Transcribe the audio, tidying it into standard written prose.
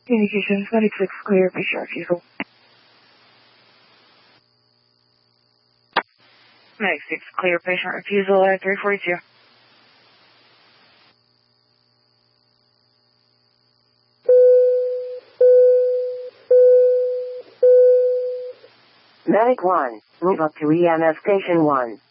Communications, Medic 6, clear, patient refusal. Medic 6, clear, patient refusal at 342. Medic 1, move up to EMS Station 1.